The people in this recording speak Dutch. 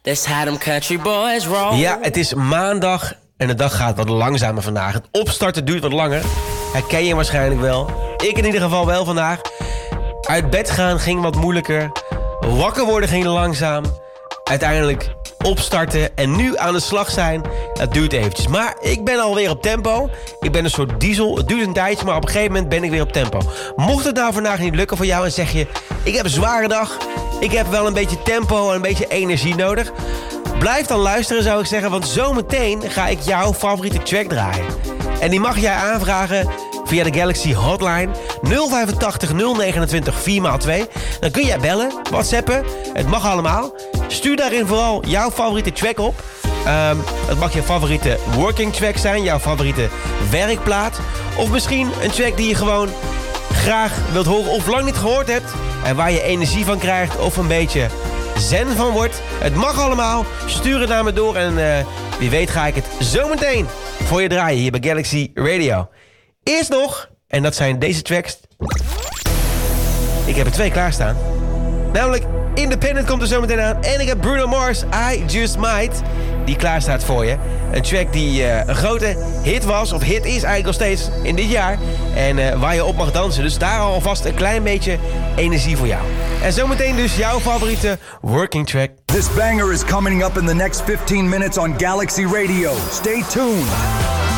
That's how them country boys roll. Ja, het is maandag en de dag gaat wat langzamer vandaag. Het opstarten duurt wat langer. Herken je waarschijnlijk wel. Ik in ieder geval wel vandaag. Uit bed gaan ging wat moeilijker. Wakker worden ging langzaam. Uiteindelijk opstarten en nu aan de slag zijn, dat duurt eventjes. Maar ik ben alweer op tempo. Ik ben een soort diesel. Het duurt een tijdje, maar op een gegeven moment ben ik weer op tempo. Mocht het nou vandaag niet lukken voor jou en zeg je, ik heb een zware dag, ik heb wel een beetje tempo en een beetje energie nodig, blijf dan luisteren, zou ik zeggen, want zometeen ga ik jouw favoriete track draaien. En die mag jij aanvragen via de Galaxy Hotline 085 029 4x2. Dan kun jij bellen, whatsappen, het mag allemaal. Stuur daarin vooral jouw favoriete track op. Het mag je favoriete working track zijn, jouw favoriete werkplaat. Of misschien een track die je gewoon graag wilt horen of lang niet gehoord hebt. En waar je energie van krijgt of een beetje zen van wordt. Het mag allemaal. Stuur het naar me door en wie weet ga ik het zometeen voor je draaien hier bij Galaxy Radio. Eerst nog, en dat zijn deze tracks. Ik heb er 2 klaarstaan. Namelijk Independent komt er zometeen aan. En ik heb Bruno Mars, I Just Might, die klaar staat voor je. Een track die een grote hit was, of hit is eigenlijk nog steeds in dit jaar. En waar je op mag dansen. Dus daar alvast een klein beetje energie voor jou. En zometeen dus jouw favoriete working track. This banger is coming up in the next 15 minutes on Galaxy Radio. Stay tuned.